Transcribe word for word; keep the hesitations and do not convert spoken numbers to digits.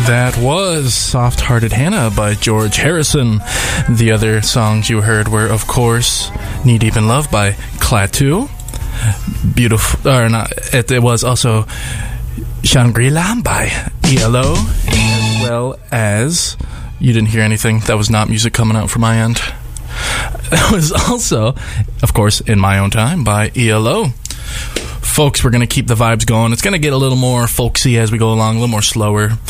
That was Soft-Hearted Hannah by George Harrison. The other songs you heard were, of course, Knee Deep in Love by Klaatu. Beautiful, or not, it, it was also Shangri-La by E L O, as well as, you didn't hear anything, that was not music coming out from my end. That was also, of course, In My Own Time by E L O. Folks, we're going to keep the vibes going. It's going to get a little more folksy as we go along, a little more slower.